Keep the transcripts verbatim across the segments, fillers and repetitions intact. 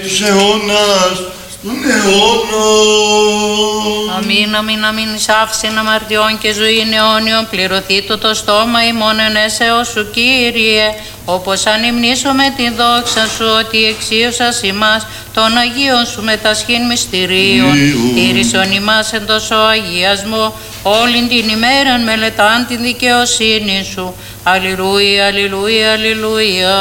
Τους αιώνας των αιώνων. Αμήν, αμήν, αμήν, εις άφησιν αμαρτιών και ζωήν αιώνιον, πληρωθεί το το στόμα ημών εν έσεως σου, Κύριε, όπως ανυμνήσουμε την δόξα σου, ότι εξίωσας ημάς των Αγίων σου μετασχήν μυστηρίων, τήρησον ημάς εν τόσο αγιασμό, όλην την ημέραν μελετάν την δικαιοσύνη σου. Αλληλούια, αλληλούια, αλληλούια.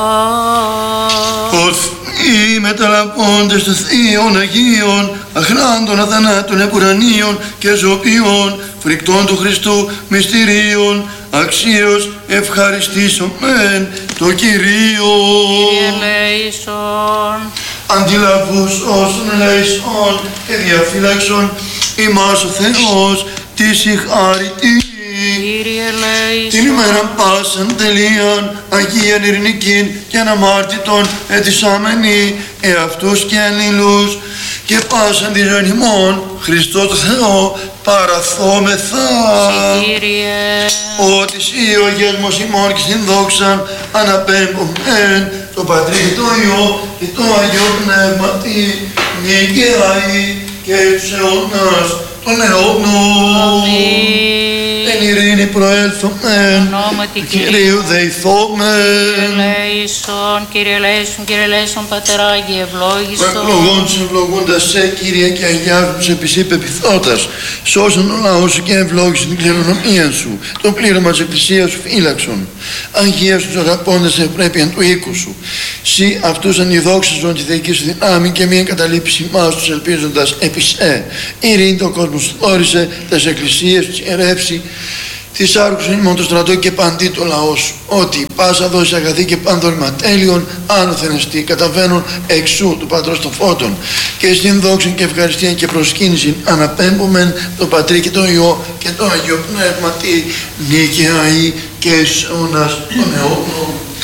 Οι μεταλαπώντες των Θείων Αγίων, αχράντων αθανάτων επουρανίων και ζωοποιών, φρικτών του Χριστού μυστηρίων, αξίως ευχαριστήσομεν το Κυρίο. Κύριε λέησον. Αντιλαβούς όσων λέησον και διαφύλαξον ημάς ο Θεός της η χάρητη. Κύριε λέησον. Την ημέρα πάσαν τελείαν, Αγίαν ειρηνικήν και αναμάρτητον ετισάμενοι εαυτούς και αλλήλους και πάσαν τη ζωή ημών Χριστό το Θεό παραθόμεθα. Κύριε. Ότι εσύ ο αγιασμός ημών και στην δόξαν αναπέμπομεν το Πατρί και το Υιό και το Αγιό Πνεύματι νικαιαεί και τους αιώνας των αιώνων. Εν ειρήνη προέλθομεν, Κυρίου δεηθόμεν. Λέησον, Κύριε λέησον, Κύριε λέησον, Πατέρα Άγιε ευλόγησον. Ευλογώντας, ευλογώντας σε, Κύριε, και αγιάζοντας επί σύ πεπιθώτας, σώσον τον λαό σου και ευλόγησον την κληρονομία σου, το πλήρωμα της Εκκλησίας σου φύλαξον. Αγίας τους αγαπώντας ευπρέπειαν του οίκου σου. Συ αυτούς ανειδόξαζον τη θεϊκή σου δυνάμει και μην καταλήψει μας τους ελπίζοντας επί σε. Ειρήνη το κόσμο σου θόρισε, τας εκκλησίες του ιερεύσει, της άρχουσον ημών το στρατό και παντί το λαό σου, ότι πάσα δόση αγαθή και πάνδορμα τέλειων άνωθεν εστί, καταβαίνουν εξού του Πατρός των Φώτων και στην δόξην και ευχαριστία και προσκύνησιν αναπέμπομεν το Πατρί και το Υιό και το Αγίο Πνεύματι νίκαια ή και εις αιώνας των αιώνων.